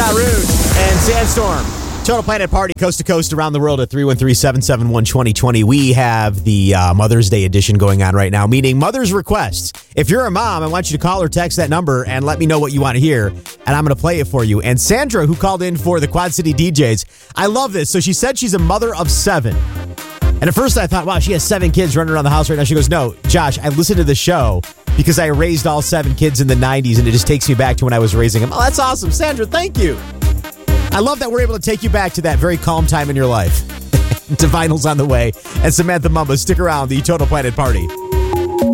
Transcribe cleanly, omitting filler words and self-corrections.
Ja Rule and Sandstorm. Total Planet Party, coast to coast around the world at 313-771-2020. We have the Mother's Day edition going on right now, meaning Mother's Requests. If you're a mom, I want you to call or text that number and let me know what you want to hear, and I'm going to play it for you. And Sandra, who called in for the Quad City DJs, I love this. So she said she's a mother of 7. And at first I thought, wow, she has 7 kids running around the house right now. She goes, no, Josh, I listened to the show because I raised all 7 kids in the 90s, and it just takes me back to when I was raising them. Oh, that's awesome. Sandra, thank you. I love that we're able to take you back to that very calm time in your life. Divinal's on the way. And Samantha Mumba, stick around. The Total Planet Party.